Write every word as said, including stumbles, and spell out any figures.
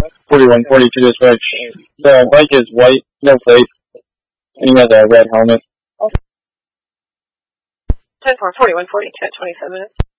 forty-one forty-two dispatch. The bike is white, no plate, and he has a red helmet. ten four, forty-one forty-two at twenty-seven minutes.